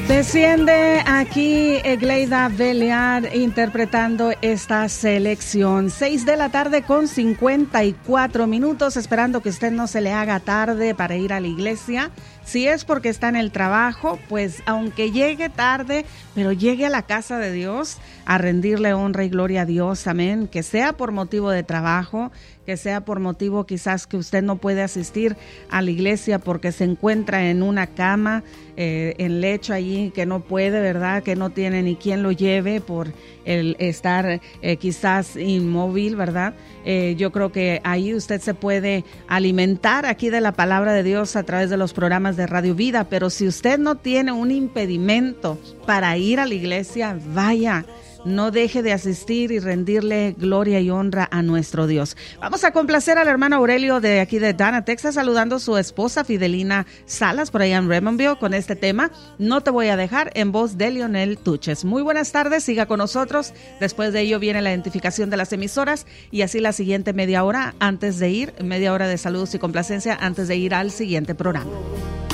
Desciende aquí Egleida Belear interpretando esta selección. 6 de la tarde con 54 minutos, esperando que usted no se le haga tarde para ir a la iglesia. Si es porque está en el trabajo, pues aunque llegue tarde, pero llegue a la casa de Dios a rendirle honra y gloria a Dios, amén. Que sea por motivo de trabajo, que sea por motivo quizás que usted no puede asistir a la iglesia porque se encuentra en una cama, en lecho allí, que no puede, ¿verdad? Que no tiene ni quien lo lleve por el estar quizás inmóvil, ¿verdad? Yo creo que ahí usted se puede alimentar aquí de la palabra de Dios a través de los programas de Radio Vida, pero si usted no tiene un impedimento para ir a la iglesia, vaya. No deje de asistir y rendirle gloria y honra a nuestro Dios. Vamos a complacer al hermano Aurelio de aquí de Dana, Texas, saludando a su esposa Fidelina Salas por allá en Redmondville con este tema, No te voy a dejar, en voz de Lionel Tuches. Muy buenas tardes, siga con nosotros. Después de ello viene la identificación de las emisoras y así la siguiente media hora de saludos y complacencia antes de ir al siguiente programa.